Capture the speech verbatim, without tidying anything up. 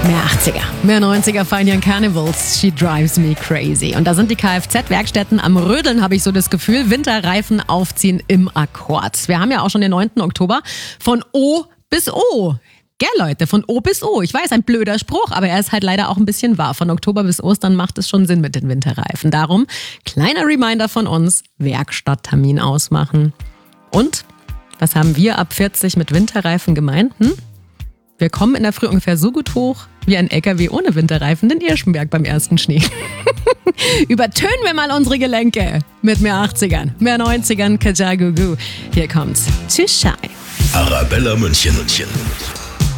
Mehr achtziger, mehr neunziger Feiern Carnivals, She Drives Me Crazy. Und da sind die Kfz-Werkstätten am Rödeln, habe ich so das Gefühl. Winterreifen aufziehen im Akkord. Wir haben ja auch schon den neunten Oktober. Von O bis O. Gell, Leute, von O bis O. Ich weiß, ein blöder Spruch, aber er ist halt leider auch ein bisschen wahr. Von Oktober bis Ostern macht es schon Sinn mit den Winterreifen. Darum, kleiner Reminder von uns, Werkstatttermin ausmachen. Und, was haben wir ab vierzig mit Winterreifen gemeint? Hm? Wir kommen in der Früh ungefähr so gut hoch wie ein L K W ohne Winterreifen den Irschenberg beim ersten Schnee. Übertönen wir mal unsere Gelenke mit mehr achtzigern, mehr neunzigern, Kajagoogoo. Hier kommt's. Tschüss, Schei. Arabella München.